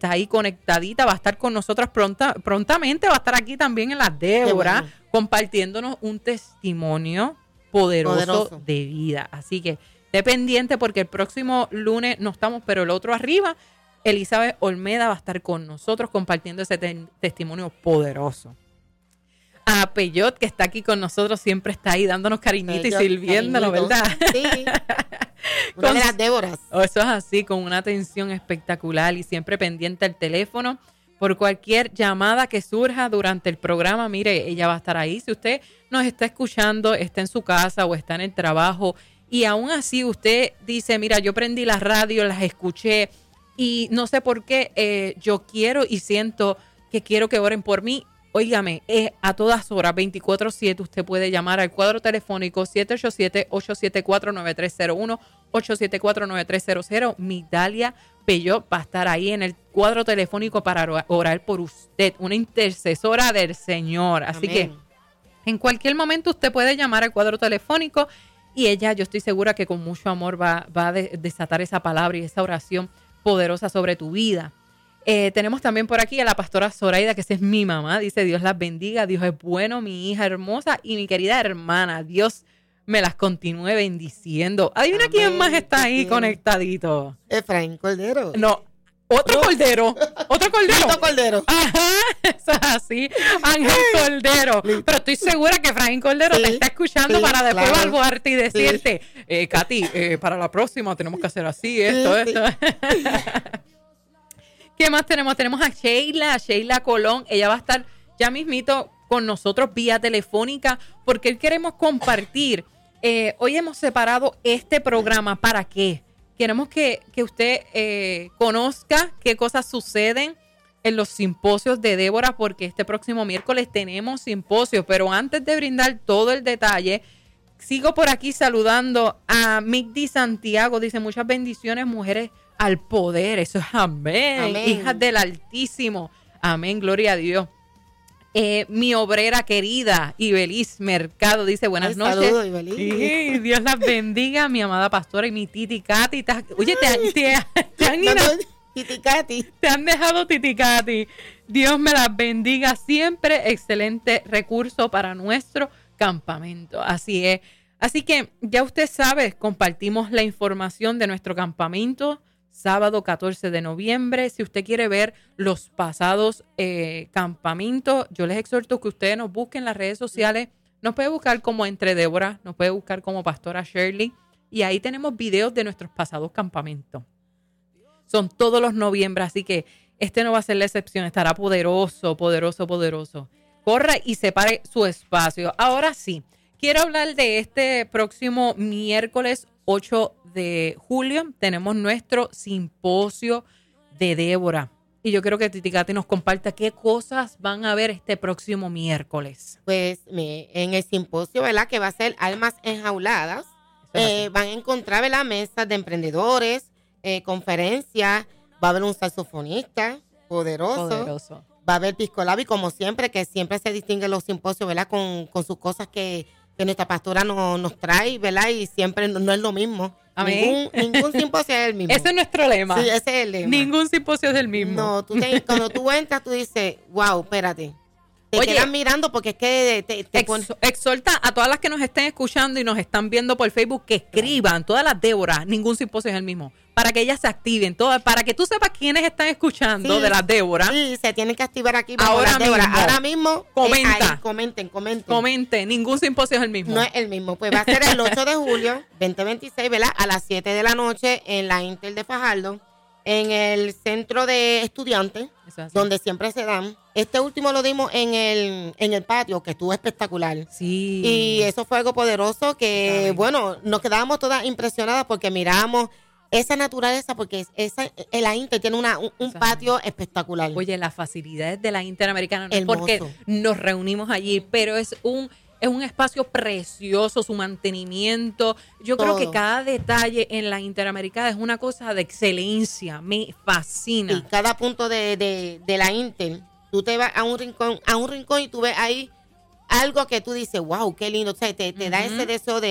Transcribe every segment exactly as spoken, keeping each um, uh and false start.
está ahí conectadita, va a estar con nosotros pronta, prontamente, va a estar aquí también en la Débora, bueno, compartiéndonos un testimonio poderoso, poderoso de vida. Así que esté pendiente porque el próximo lunes no estamos, pero el otro arriba, Elizabeth Olmeda va a estar con nosotros compartiendo ese te- testimonio poderoso. A Peyot, que está aquí con nosotros, siempre está ahí dándonos cariñito Peyot, y sirviéndonos, ¿verdad? Sí. Una de las Déboras. Oh, eso es así, con una atención espectacular y siempre pendiente al teléfono por cualquier llamada que surja durante el programa. Mire, ella va a estar ahí. Si usted nos está escuchando, está en su casa o está en el trabajo y aún así usted dice, mira, yo prendí la radio, las escuché y no sé por qué, eh, yo quiero y siento que quiero que oren por mí. Óigame, eh, a todas horas, veinticuatro siete, usted puede llamar al cuadro telefónico siete ocho siete, ocho siete cuatro, nueve tres cero uno, ocho siete cuatro, nueve tres cero cero. Migdalia Peyot va a estar ahí en el cuadro telefónico para orar por usted, una intercesora del Señor. Así Amén. Que en cualquier momento usted puede llamar al cuadro telefónico y ella, yo estoy segura que con mucho amor va, va a desatar esa palabra y esa oración poderosa sobre tu vida. Eh, tenemos también por aquí a la pastora Zoraida, que esa es mi mamá. Dice, Dios las bendiga, Dios es bueno, mi hija hermosa y mi querida hermana. Dios me las continúe bendiciendo. Adivina Amén. Quién más está ahí Amén. Conectadito. Efraín Cordero. No, otro no. Cordero. Otro Cordero. Otro Cordero. Ajá, eso es así. Ángel Cordero. Pero estoy segura que Efraín Cordero sí, te está escuchando sí, para después claro. balbuarte y decirte, sí. eh, Katy, eh, para la próxima tenemos que hacer así, esto, sí, esto. Sí. ¿Qué más tenemos? Tenemos a Sheila, Sheila Colón. Ella va a estar ya mismito con nosotros vía telefónica porque hoy queremos compartir. Eh, hoy hemos separado este programa. ¿Para qué? Queremos que, que usted eh, conozca qué cosas suceden en los simposios de Débora porque este próximo miércoles tenemos simposios. Pero antes de brindar todo el detalle, sigo por aquí saludando a Migdi Santiago. Dice, muchas bendiciones, mujeres al poder, eso es amén. amén. Hijas del Altísimo, amén, gloria a Dios. Eh, mi obrera querida, Ibeliz Mercado, dice buenas Ay, noches. Saludos, Ibeliz. Sí, Dios las bendiga, mi amada pastora y mi titi Katy. Te, oye, te, te, te han ido, Titi Katy. Te han dejado titi Katy. Dios me las bendiga siempre. Excelente recurso para nuestro campamento. Así es. Así que ya usted sabe, compartimos la información de nuestro campamento sábado catorce de noviembre. Si usted quiere ver los pasados eh, campamentos, yo les exhorto que ustedes nos busquen en las redes sociales. Nos puede buscar como Entre Débora, nos puede buscar como Pastora Shirley. Y ahí tenemos videos de nuestros pasados campamentos. Son todos los noviembre, así que este no va a ser la excepción. Estará poderoso, poderoso, poderoso. Corra y separe su espacio. Ahora sí, quiero hablar de este próximo miércoles ocho de julio. Tenemos nuestro simposio de Débora. Y yo quiero que Titi Katy nos comparta qué cosas van a ver este próximo miércoles. Pues me, en el simposio, ¿verdad? Que va a ser Almas Enjauladas. Eh, van a encontrar, ¿verdad? Mesas de emprendedores, eh, conferencias. Va a haber un saxofonista poderoso. Poderoso. Va a haber pisco labio, como siempre, que siempre se distinguen los simposios, ¿verdad? Con, con sus cosas que... que nuestra pastora no, nos trae, ¿verdad? Y siempre no, no es lo mismo. Amén. Ningún, ningún simposio es el mismo. Ese es nuestro lema. Sí, ese es el lema. Ningún simposio es el mismo. No, tú te, cuando tú entras, tú dices, wow, espérate. Te Oye, quedas mirando porque es que te, te ex, pones... exhorta a todas las que nos estén escuchando y nos están viendo por Facebook que escriban, todas las Déboras, ningún simposio es el mismo, para que ellas se activen, todo, para que tú sepas quiénes están escuchando sí, de las Déboras. Sí, se tienen que activar aquí. Ahora las mismo. Ahora mismo. Comenta. Eh, ahí, comenten, comenten. Comenten, ningún simposio es el mismo. No es el mismo, pues va a ser el ocho de julio, veinte veintiséis, ¿verdad? A las siete de la noche en la Intel de Fajardo, en el centro de estudiantes, donde siempre se dan. Este último lo dimos en el en el patio, que estuvo espectacular. Sí. Y eso fue algo poderoso que, sí. bueno, nos quedábamos todas impresionadas porque mirábamos esa naturaleza, porque esa, la Inter tiene una, un, un patio espectacular. Oye, las facilidades de la Interamericana, no es Hermoso. Porque nos reunimos allí, pero es un... Es un espacio precioso, su mantenimiento. Yo Todo. creo que cada detalle en la Interamericana es una cosa de excelencia. Me fascina. Y cada punto de, de, de la Inter, tú te vas a un rincón, a un rincón y tú ves ahí algo que tú dices, wow, qué lindo. O sea, te, te uh-huh. da ese deseo de,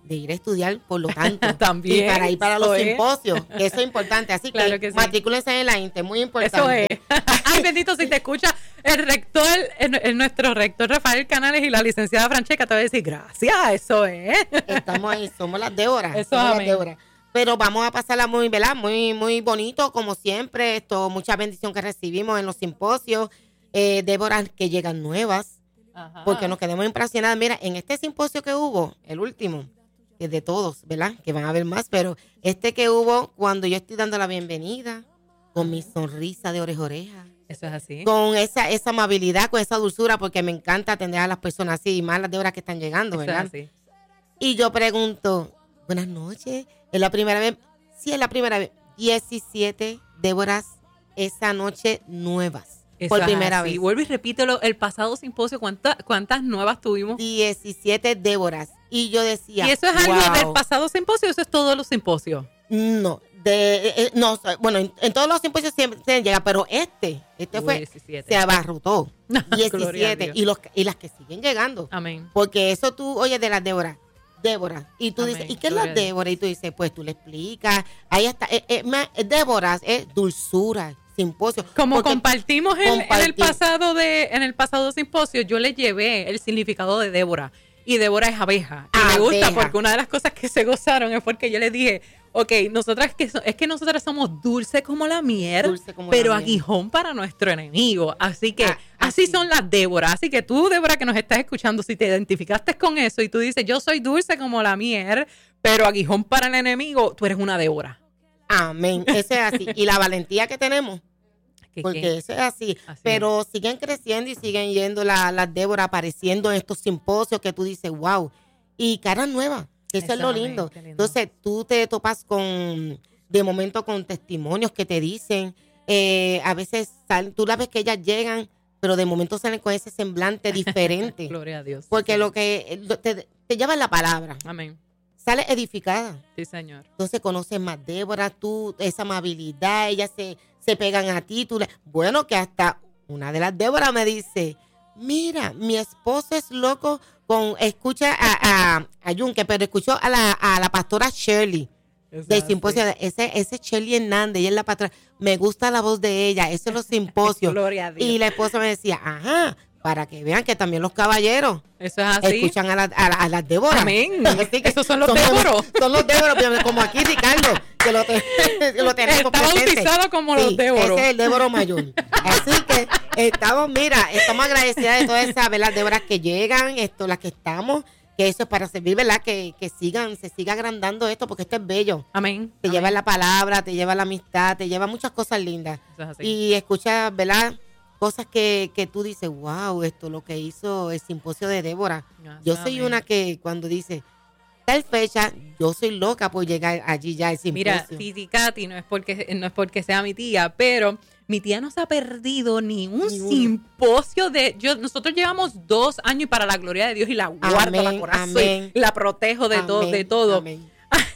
de ir a estudiar, por lo tanto. También. Y para ir para los simposios, que eso es importante. Así claro que, que sí. Matricúlense en la Inte, muy importante. Eso es. Ay, bendito, si te escucha el rector, el, el, nuestro rector Rafael Canales y la licenciada Francesca, te va a decir, gracias, eso es. Estamos ahí, somos las Déboras. Eso somos es las Déboras. Pero vamos a pasarla muy, ¿verdad? Muy, muy bonito, como siempre. Esto, mucha bendición que recibimos en los simposios. Eh, Déboras que llegan nuevas. Ajá. Porque nos quedamos impresionadas. Mira, en este simposio que hubo, el último, que es de todos, ¿verdad? Que van a haber más, pero este que hubo, cuando yo estoy dando la bienvenida, con mi sonrisa de oreja a oreja. Eso es así. Con esa, esa amabilidad, con esa dulzura, porque me encanta atender a las personas así, y más las Déboras que están llegando, ¿verdad? Eso es así. Y yo pregunto, buenas noches, ¿es la primera vez? Sí, es la primera vez. diecisiete Déboras esa noche nuevas. Eso por primera así. vez. Vuelvo y repítelo, el pasado simposio, ¿cuántas, cuántas nuevas tuvimos? diecisiete Déboras. Y yo decía, ¿y eso es wow. algo del pasado simposio o eso es todos los simposios? No, de, eh, no bueno, en, en todos los simposios siempre se llega, pero este, este fue, diecisiete. Se abarrotó. diecisiete. Y, los, y las que siguen llegando. Amén. Porque eso tú oyes de las Déboras. Débora. Y tú Amén. dices, ¿y qué es la Débora? Y tú dices, pues tú le explicas. Ahí está. Eh, eh, Déboras es dulzura. Simposio. Como compartimos en, en el pasado de en el pasado simposio, yo le llevé el significado de Débora. Y Débora es abeja. Y abeja. Me gusta porque una de las cosas que se gozaron es porque yo les dije, ok, nosotras que so, es que nosotras somos dulces como la miel, como pero la aguijón miel. Para nuestro enemigo. Así que ah, así, así son las Déboras. Así que tú, Débora, que nos estás escuchando, si te identificaste con eso y tú dices, yo soy dulce como la miel, pero aguijón para el enemigo, tú eres una Débora. Amén. Eso es así. Y la valentía que tenemos. Porque ¿qué? Eso es así. así pero es. Siguen creciendo y siguen yendo las la Déboras apareciendo en estos simposios que tú dices, wow. Y caras nuevas. Eso, eso es lo lindo. lindo. Entonces tú te topas con, de momento con testimonios que te dicen, eh, a veces salen, tú la ves que ellas llegan, pero de momento salen con ese semblante diferente. Gloria a Dios. Porque sí. lo que te, te lleva la palabra. Amén. Sale edificada. Sí, Señor. Entonces conoces más Débora, tú, esa amabilidad, ellas se, se pegan a ti. Tú le, bueno, que hasta una de las Déboras me dice, mira, mi esposo es loco con, escucha a, a, a Yunque, pero escuchó a la, a la pastora Shirley. Del simposio, ese, ese Shirley Hernández, ella es la pastora, me gusta la voz de ella, eso es los simposios. Gloria a Dios. Y la esposa me decía, ajá, para que vean que también los cabayeros eso es así. Escuchan a, la, a, la, a las Déboras. Amén. Así que esos son los Déboros. Son los Déboros, como aquí Ricardo, que lo, te, que lo tenemos está bautizado como sí, los Déboros. Ese es el Déboro mayor. Así que estamos, mira, estamos agradecidas de todas esas las Déboras que llegan, esto, las que estamos, que eso es para servir, ¿verdad? Que, que sigan, se siga agrandando esto, porque esto es bello. Amén. Te Amén. lleva la palabra, te lleva la amistad, te lleva muchas cosas lindas. Eso es así. Y escucha, ¿verdad? Cosas que, que tú dices, wow, esto lo que hizo el simposio de Débora. No, yo soy una que cuando dice tal fecha, yo soy loca por llegar allí ya al simposio. Mira, Titi Katy no es porque no es porque sea mi tía, pero mi tía no se ha perdido ni un ni simposio de yo. Nosotros llevamos dos años y para la gloria de Dios y la guardo, amén, la corazo y la protejo de amén, todo, de todo. Amén.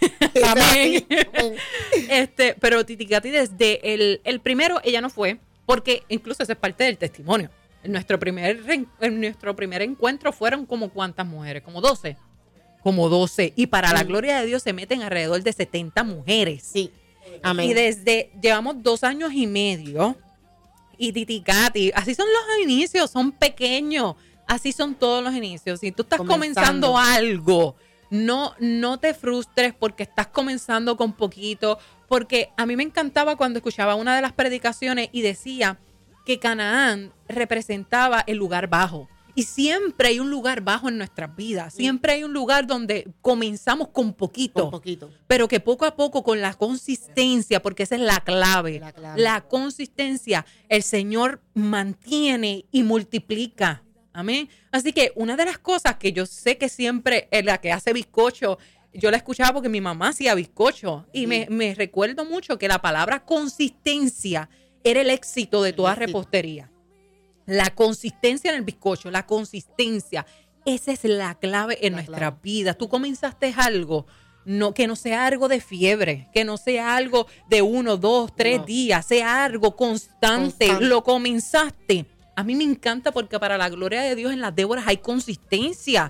Amén. este, pero Titi Katy desde el, el primero ella no fue. Porque incluso eso es parte del testimonio. En nuestro primer, en nuestro primer encuentro fueron como ¿cuántas mujeres? Como doce. Como doce. Y para sí. la gloria de Dios se meten alrededor de setenta mujeres. Sí. Amén. Y desde, llevamos dos años y medio. Y Titi Katy, así son los inicios, son pequeños. Así son todos los inicios. Si tú estás comenzando, comenzando algo, no, no te frustres porque estás comenzando con poquito. Porque a mí me encantaba cuando escuchaba una de las predicaciones y decía que Canaán representaba el lugar bajo. Y siempre hay un lugar bajo en nuestras vidas. Siempre hay un lugar donde comenzamos con poquito. Con poquito. Pero que poco a poco, con la consistencia, porque esa es la clave. La, clave. la consistencia, el Señor mantiene y multiplica. Amén. Así que una de las cosas que yo sé que siempre es la que hace bizcocho, yo la escuchaba porque mi mamá hacía bizcocho y sí. me, me recuerdo mucho que la palabra consistencia era el éxito de toda repostería. La consistencia en el bizcocho, la consistencia, esa es la clave en la nuestra clave. vida. Tú comenzaste algo, no, que no sea algo de fiebre, que no sea algo de uno, dos, tres no. días, sea algo constante. constante. Lo comenzaste. A mí me encanta porque para la gloria de Dios en las Déboras hay consistencia.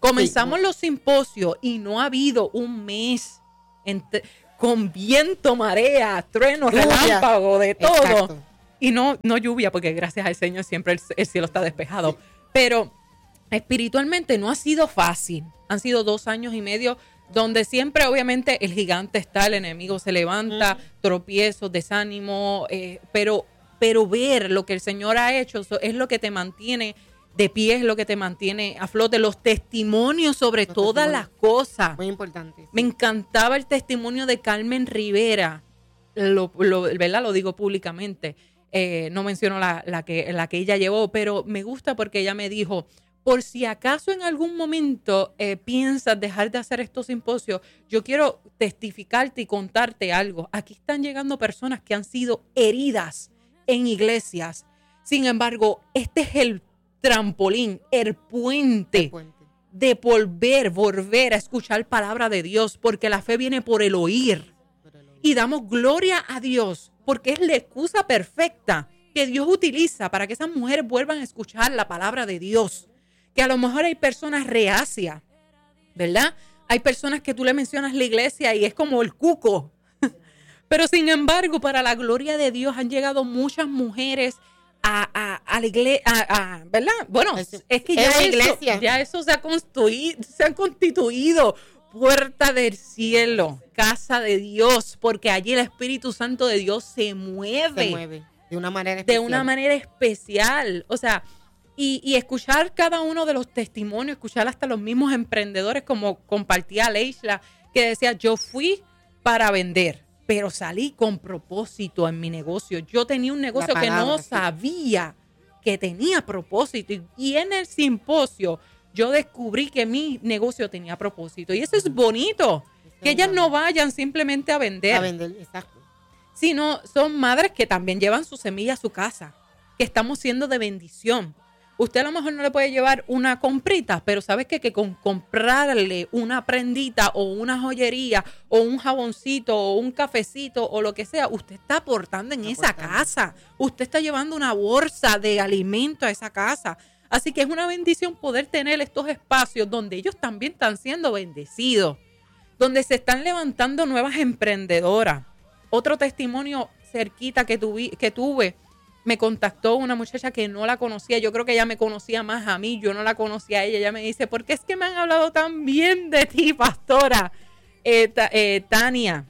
Comenzamos sí. los simposios y no ha habido un mes entre, con viento, marea, trueno, relámpago, de todo. Exacto. Y no, no lluvia, porque gracias al Señor siempre el, el cielo está despejado. Sí. Pero espiritualmente no ha sido fácil. Han sido dos años y medio donde siempre, obviamente, el gigante está, el enemigo se levanta, uh-huh. tropiezos, desánimo, eh, pero, pero ver lo que el Señor ha hecho es lo que te mantiene de pie, es lo que te mantiene a flote. Los testimonios sobre los todas testimonios. Las cosas. Muy importante. Sí. Me encantaba el testimonio de Carmen Rivera, lo, lo, ¿verdad? Lo digo públicamente. Eh, no menciono la, la, que, la que ella llevó, pero me gusta porque ella me dijo, por si acaso en algún momento eh, piensas dejar de hacer estos simposios, yo quiero testificarte y contarte algo. Aquí están llegando personas que han sido heridas en iglesias. Sin embargo, este es el trampolín, el puente, el puente de volver, volver a escuchar palabra de Dios, porque la fe viene por el oír. Por el oír. Y damos gloria a Dios, porque es la excusa perfecta que Dios utiliza para que esas mujeres vuelvan a escuchar la palabra de Dios. Que a lo mejor hay personas reacias, ¿verdad? Hay personas que tú le mencionas la iglesia y es como el cuco. Pero sin embargo, para la gloria de Dios han llegado muchas mujeres a, a, a la iglesia, a, a, ¿verdad? Bueno, es, es que ya, es eso, ya eso se ha, constituido, se ha constituido puerta del cielo, casa de Dios, porque allí el Espíritu Santo de Dios se mueve. Se mueve de una manera especial. De una manera especial. O sea, y, y escuchar cada uno de los testimonios, escuchar hasta los mismos emprendedores, como compartía Leisla, que decía, yo fui para vender, pero salí con propósito en mi negocio. Yo tenía un negocio palabra, que no sí. sabía que tenía propósito. Y, y en el simposio yo descubrí que mi negocio tenía propósito. Y eso es bonito. Eso que ellas no vayan simplemente a vender. A vender, exacto. Sino son madres que también llevan su semilla a su casa. Que estamos siendo de bendición. Usted a lo mejor no le puede llevar una comprita, pero ¿sabes qué? Que con comprarle una prendita o una joyería o un jaboncito o un cafecito o lo que sea, usted está aportando en esa casa. Usted está llevando una bolsa de alimento a esa casa. Así que es una bendición poder tener estos espacios donde ellos también están siendo bendecidos, donde se están levantando nuevas emprendedoras. Otro testimonio cerquita que, tuvi, que tuve, me contactó una muchacha que no la conocía. Yo creo que ella me conocía más a mí, yo no la conocía a ella. Ella me dice, ¿por qué es que me han hablado tan bien de ti, pastora? Eh, ta, eh, Tania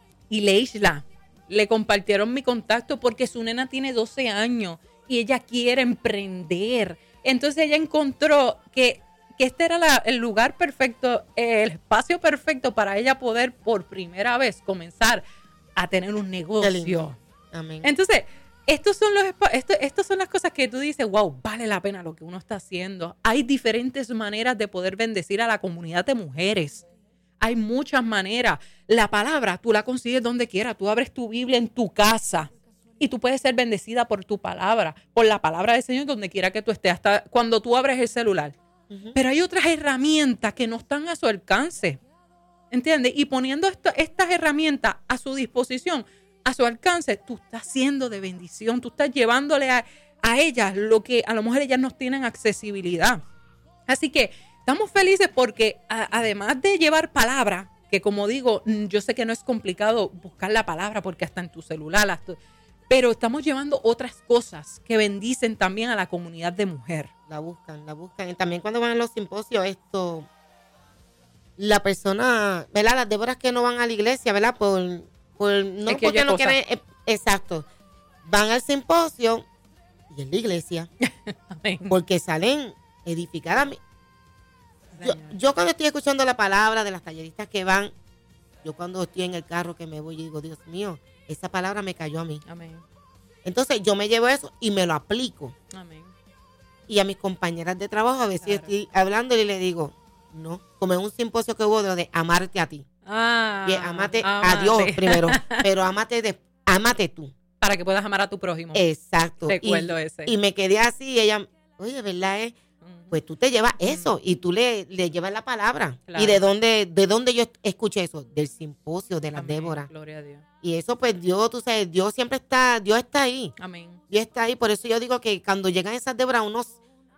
y Leisla le compartieron mi contacto porque su nena tiene doce años y ella quiere emprender. Entonces ella encontró que, que este era la, el lugar perfecto, el espacio perfecto para ella poder por primera vez comenzar a tener un negocio. Amén. Entonces, estos son los esto, estas son las cosas que tú dices, wow, vale la pena lo que uno está haciendo. Hay diferentes maneras de poder bendecir a la comunidad de mujeres. Hay muchas maneras. La palabra tú la consigues donde quiera. Tú abres tu Biblia en tu casa y tú puedes ser bendecida por tu palabra, por la palabra del Señor donde quiera que tú estés, hasta cuando tú abres el celular. Uh-huh. Pero hay otras herramientas que no están a su alcance, ¿entiendes? Y poniendo esto, estas herramientas a su disposición, a su alcance, tú estás siendo de bendición, tú estás llevándole a, a ellas lo que a lo mejor ellas no tienen accesibilidad. Así que estamos felices porque a, además de llevar palabra, que como digo, yo sé que no es complicado buscar la palabra porque hasta en tu celular, hasta, pero estamos llevando otras cosas que bendicen también a la comunidad de mujer. La buscan, la buscan. Y también cuando van a los simposios, esto, la persona, ¿verdad? Las Déboras que no van a la iglesia, ¿verdad? Por, por no es porque no quieren, eh, exacto. Van al simposio y en la iglesia. Porque salen edificadas. Yo, yo cuando estoy escuchando la palabra de las talleristas que van, yo cuando estoy en el carro que me voy, yo digo, Dios mío, esa palabra me cayó a mí. Amén. Entonces yo me llevo eso y me lo aplico. Amén. Y a mis compañeras de trabajo a veces claro. estoy hablando y le digo, no, como en un simposio que hubo de, de amarte a ti. Ah, y amate, amate a Dios primero, pero amate, de, amate tú. Para que puedas amar a tu prójimo. Exacto. Recuerdo y, ese. Y me quedé así y ella, oye, ¿verdad? Es? Pues tú te llevas eso y tú le, le llevas la palabra. Claro. ¿Y de dónde, de dónde yo escuché eso? Del simposio de las Amén. Déboras. Gloria a Dios. Y eso pues Dios, tú sabes, Dios siempre está, Dios está ahí. Amén. Dios está ahí. Por eso yo digo que cuando llegan esas Déboras, uno,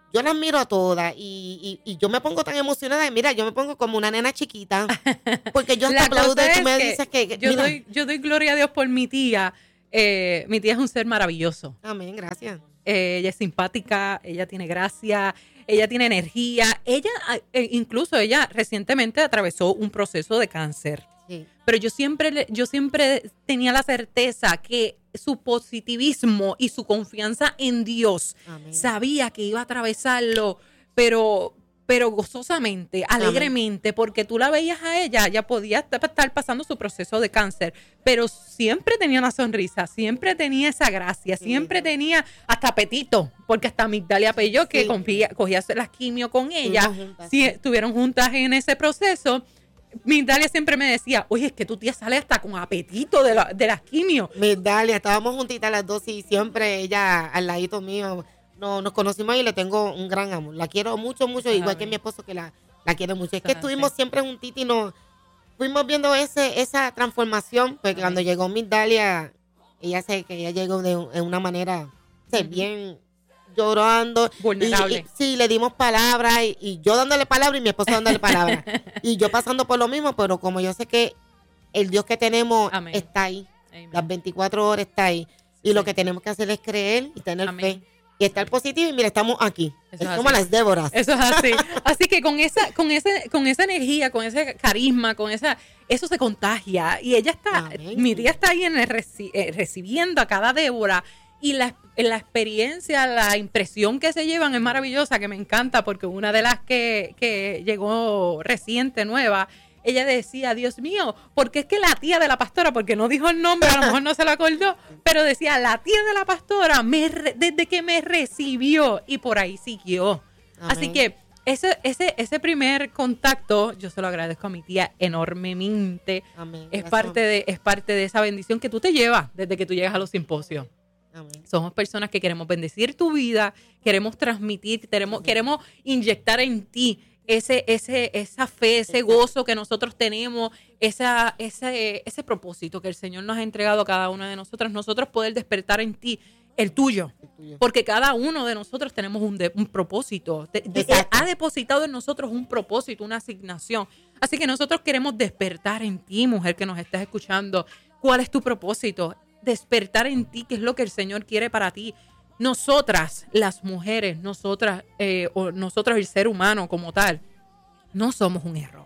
yo las miro a todas y, y, y yo me pongo tan emocionada. Y mira, yo me pongo como una nena chiquita. Porque yo hasta aplaudo y tú me dices que... que yo, doy, yo doy gloria a Dios por mi tía. Eh, mi tía es un ser maravilloso. Amén, gracias. Eh, ella es simpática, ella tiene gracia, ella tiene energía. Ella, eh, incluso ella recientemente atravesó un proceso de cáncer. Sí. Pero yo siempre, yo siempre tenía la certeza que su positivismo y su confianza en Dios, amén, sabía que iba a atravesarlo, pero, pero gozosamente, alegremente, amén, porque tú la veías a ella, ella podía estar pasando su proceso de cáncer, pero siempre tenía una sonrisa, siempre tenía esa gracia, sí, siempre tenía hasta apetito, porque hasta Migdalia Peyó, que sí, confía, cogía las quimio con ella, juntas, sí, estuvieron juntas en ese proceso. Migdalia siempre me decía, oye, es que tu tía sale hasta con apetito de, la, de las quimio. Migdalia, estábamos juntitas las dos y siempre ella al ladito mío. No, nos conocimos y le tengo un gran amor. La quiero mucho, mucho, ah, igual bien, que mi esposo que la, la quiere mucho. Es que estuvimos siempre juntitas y nos fuimos viendo ese, esa transformación, porque ah, cuando llegó Migdalia, ella sé que ella llegó de, de una manera, o sea, uh-huh, bien llorando. Vulnerable. Y, y, sí, le dimos palabras y, y yo dándole palabras y mi esposo dándole palabras. Y yo pasando por lo mismo, pero como yo sé que el Dios que tenemos, amén, está ahí. Amén. Las veinticuatro horas está ahí. Y sí, lo que tenemos que hacer es creer y tener amén, fe. Y estar positivo y mira, estamos aquí. Eso es, es como así, las Déboras. Eso es así. Así que con esa, con ese, con esa energía, con ese carisma, con esa, eso se contagia. Y ella está, amén, mi tía está ahí en el reci, eh, recibiendo a cada Débora. Y la, la experiencia, la impresión que se llevan es maravillosa, que me encanta, porque una de las que, que llegó reciente, nueva, ella decía, Dios mío, porque es que la tía de la pastora, porque no dijo el nombre, a lo mejor no se lo acordó, pero decía, la tía de la pastora, me re, desde que me recibió, y por ahí siguió. Amén. Así que ese, ese, ese primer contacto, yo se lo agradezco a mi tía enormemente. Amén. Es parte de, es parte de esa bendición que tú te llevas desde que tú llegas a los simposios. Amén. Somos personas que queremos bendecir tu vida, queremos transmitir, queremos, queremos inyectar en ti ese, ese, esa fe, ese gozo que nosotros tenemos, esa, ese, ese propósito que el Señor nos ha entregado a cada una de nosotras, nosotros poder despertar en ti el tuyo, el tuyo. Porque cada uno de nosotros tenemos un, de, un propósito, de, de, ha depositado en nosotros un propósito, una asignación. Así que nosotros queremos despertar en ti, mujer que nos estás escuchando, ¿cuál es tu propósito? Despertar en ti, qué es lo que el Señor quiere para ti. Nosotras, las mujeres, nosotras, eh, o nosotros el ser humano como tal, no somos un error.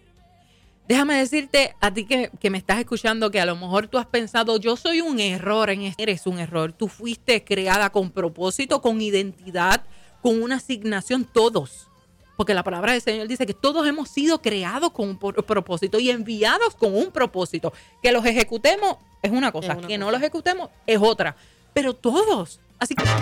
Déjame decirte a ti que, que me estás escuchando que a lo mejor tú has pensado, yo soy un error, en esto. Eres un error. Tú fuiste creada con propósito, con identidad, con una asignación, todos. Porque la palabra del Señor dice que todos hemos sido creados con un propósito y enviados con un propósito. Que los ejecutemos es una cosa, es una que cosa. No los ejecutemos es otra. Pero todos. Así que